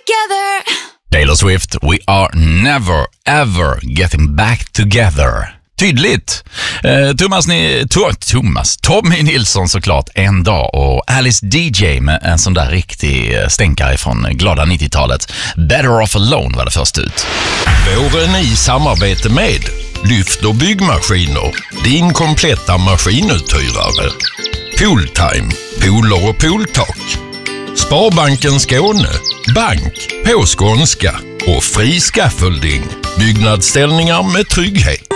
together. Taylor Swift, we are never ever getting back together. Tydligt. Tommy Nilsson såklart en dag och Alice DJ med en sån där riktig stänkare från glada 90-talet. Better Off Alone var det först ut. Våren i samarbete med Lyft och byggmaskiner, din kompletta maskinuthyrare. Pooltime, pooler och pooltak. Sparbanken Skåne, bank på skånska och fri scaffolding. Byggnadsställningar med trygghet.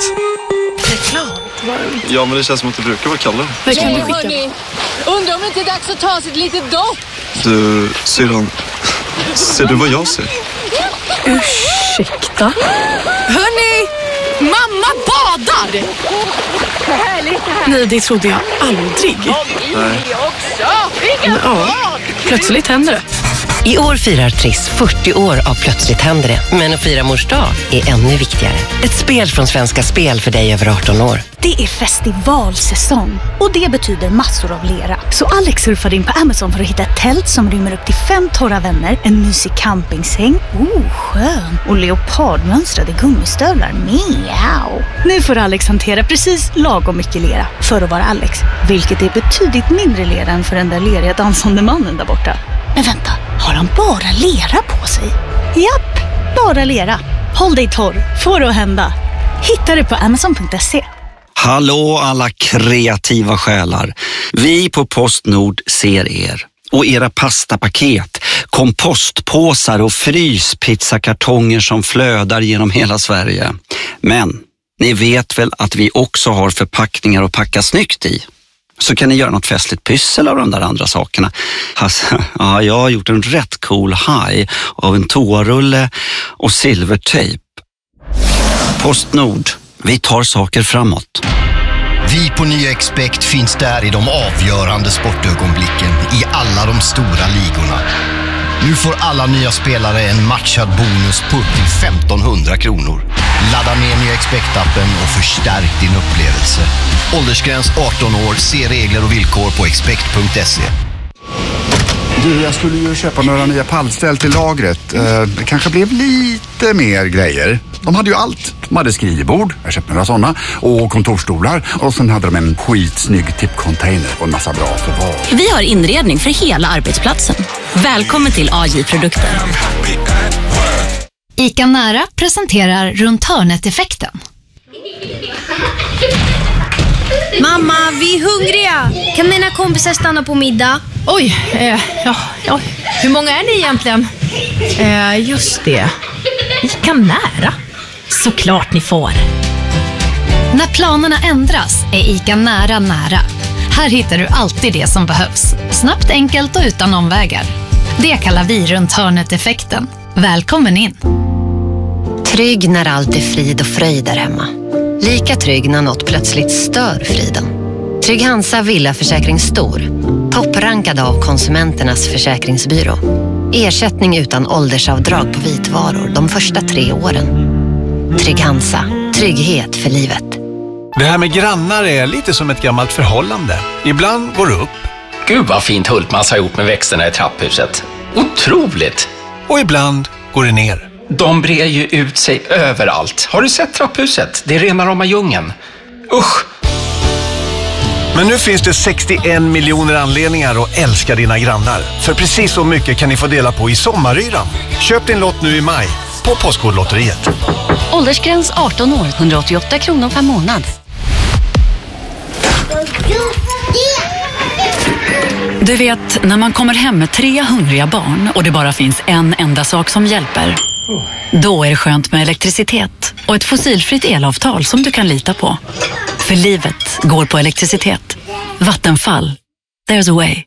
Ja, men det känns som att det brukar vara Kalle. Hörni, undrar om det inte är dags att ta sig ett litet dopp. Du, syrran, ser du vad jag ser? Ursäkta? Hörni, mamma badar! Nej, det trodde jag aldrig. Nej. Ja, plötsligt händer det. I år firar Triss 40 år av Plötsligt händer det. Men att fira mors dag är ännu viktigare. Ett spel från Svenska Spel för dig över 18 år. Det är festivalsäsong och det betyder massor av lera. Så Alex surfade in på Amazon för att hitta ett tält som rymmer upp till 5 torra vänner, en mysig campingsäng, skön och leopardmönstrade gummistövlar. Miau! Nu får Alex hantera precis lagom mycket lera för att vara Alex, vilket är betydligt mindre lera än för den där leriga dansande mannen där borta. Men vänta, har han bara lera på sig? Japp, bara lera. Håll dig torr, får det att hända. Hitta det på Amazon.se. Hallå alla kreativa själar. Vi på Postnord ser er. Och era pastapaket, kompostpåsar och fryspizzakartonger som flödar genom hela Sverige. Men ni vet väl att vi också har förpackningar att packa snyggt i? Så kan ni göra något festligt pyssel av de där andra sakerna. Alltså, ja, jag har gjort en rätt cool haj av en toarulle och silvertejp. Postnord, vi tar saker framåt. Vi på Nya Expect finns där i de avgörande sportögonblicken i alla de stora ligorna. Nu får alla nya spelare en matchad bonus på upp till 1500 kronor. Ladda ner Nya Expect-appen och förstärk din upplevelse. Åldersgräns 18 år, se regler och villkor på expect.se. Du, jag skulle ju köpa några nya pallställ till lagret. Det kanske blev lite mer grejer. De hade ju allt. De hade skrivbord, jag köpte några sådana, och kontorstolar. Och sen hade de en skitsnygg tippcontainer och en massa bra förvar. Vi har inredning för hela arbetsplatsen. Välkommen till AJ Produkter. ICA Nära presenterar Runt hörnet-effekten. Mamma, vi är hungriga. Kan mina kompisar stanna på middag? Oj, ja. Hur många är ni egentligen? Just det. ICA Nära. Såklart ni får. När planerna ändras är ICA Nära nära. Här hittar du alltid det som behövs. Snabbt, enkelt och utan omvägar. Det kallar vi Runt hörnet-effekten. Välkommen in. Trygg när allt är frid och fröjd där hemma. Lika trygg när något plötsligt stör friden. Trygg Hansa Villaförsäkring Stor. Topprankad av Konsumenternas försäkringsbyrå. Ersättning utan åldersavdrag på vitvaror de första 3 åren. Trygg Hansa. Trygghet för livet. Det här med grannar är lite som ett gammalt förhållande. Ibland går det upp. Gud vad fint Hultmans har gjort med växterna i trapphuset. Otroligt! Och ibland går det ner. De brer ju ut sig överallt. Har du sett trapphuset? Det är rena rama djungeln. Usch! Men nu finns det 61 miljoner anledningar att älska dina grannar. För precis så mycket kan ni få dela på i sommaryran. Köp din lott nu i maj på Postkodlotteriet. Åldersgräns 18 år, 188 kronor per månad. Du vet, när man kommer hem med 3 hungriga barn och det bara finns en enda sak som hjälper. Då är det skönt med elektricitet och ett fossilfritt elavtal som du kan lita på. För livet går på elektricitet. Vattenfall. There's a way.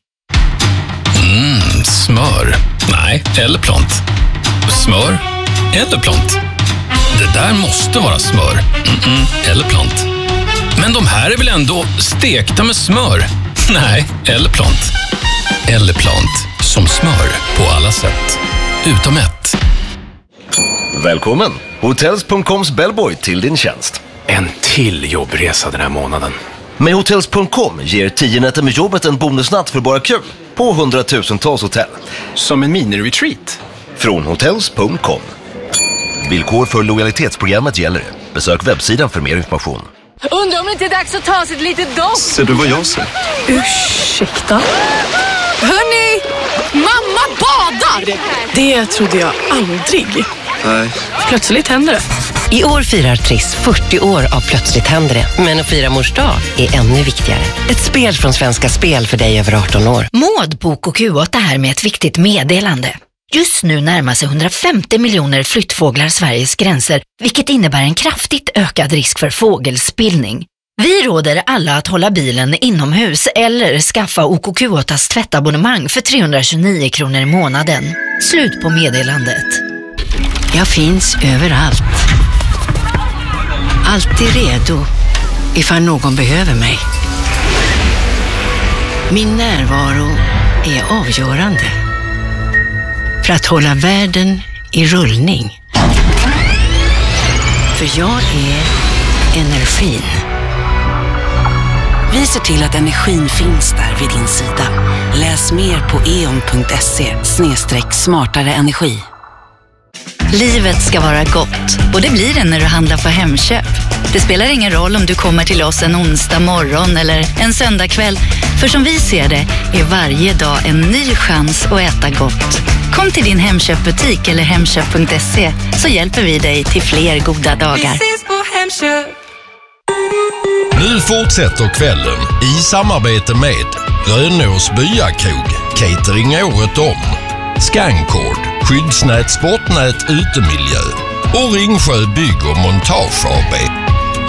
Smör. Nej, Eleplant. Smör. Eleplant. Det där måste vara smör. Eleplant. Men de här är väl ändå stekta med smör? Nej, Eleplant. Eleplant. Som smör på alla sätt. Utom ett. Välkommen! Hotels.coms bellboy till din tjänst. En till jobbresa den här månaden. Med Hotels.com ger 10 nätter med jobbet en bonusnatt för bara kul på 100 000-tals hotell. Som en mini-retreat. Från hotels.com. Villkor för lojalitetsprogrammet gäller. Besök webbsidan för mer information. Undrar om det inte är dags att ta sig ett litet dopp. Ser du vad jag ser? Ursäkta? Hörrni! Mamma badar! Det trodde jag aldrig. Nej. Plötsligt händer det. I år firar Triss 40 år av Plötsligt händer det. Men att fira mors dag är ännu viktigare. Ett spel från Svenska Spel för dig över 18 år. Maud, Bok och Q8 här med ett viktigt meddelande. Just nu närmar sig 150 miljoner flyttfåglar Sveriges gränser, vilket innebär en kraftigt ökad risk för fågelspillning. Vi råder alla att hålla bilen inomhus eller skaffa OKQ8s tvättabonnemang för 329 kronor i månaden. Slut på meddelandet. Jag finns överallt. Alltid redo ifall någon behöver mig. Min närvaro är avgörande för att hålla världen i rullning. För jag är energin. Vi ser till att energin finns där vid din sida. Läs mer på eon.se/smartare energi. Livet ska vara gott och det blir det när du handlar på Hemköp. Det spelar ingen roll om du kommer till oss en onsdag morgon eller en söndag kväll. För som vi ser det är varje dag en ny chans att äta gott. Kom till din Hemköpbutik eller hemköp.se så hjälper vi dig till fler goda dagar. Vi ses på Hemköp. Nu fortsätter kvällen i samarbete med Rönås Byakrog, catering året om, Scancord, skyddsnät, sportnät, utemiljö och Ringsjö Bygg och Montage AB.